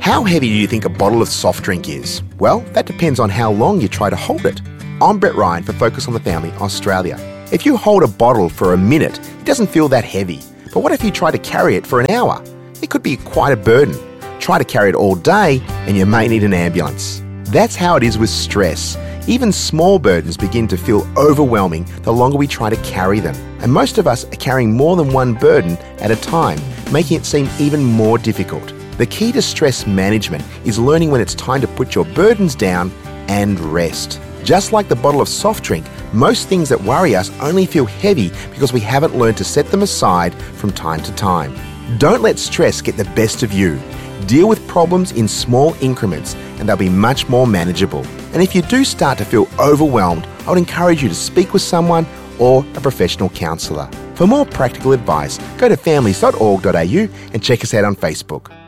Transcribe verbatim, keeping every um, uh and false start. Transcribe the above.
How heavy do you think a bottle of soft drink is? Well, that depends on how long you try to hold it. I'm Brett Ryan for Focus on the Family Australia. If you hold a bottle for a minute, it doesn't feel that heavy. But what if you try to carry it for an hour? It could be quite a burden. Try to carry it all day and you may need an ambulance. That's how it is with stress. Even small burdens begin to feel overwhelming the longer we try to carry them. And most of us are carrying more than one burden at a time, making it seem even more difficult. The key to stress management is learning when it's time to put your burdens down and rest. Just like the bottle of soft drink, most things that worry us only feel heavy because we haven't learned to set them aside from time to time. Don't let stress get the best of you. Deal with problems in small increments and they'll be much more manageable. And if you do start to feel overwhelmed, I would encourage you to speak with someone or a professional counsellor. For more practical advice, go to families dot org dot a u and check us out on Facebook.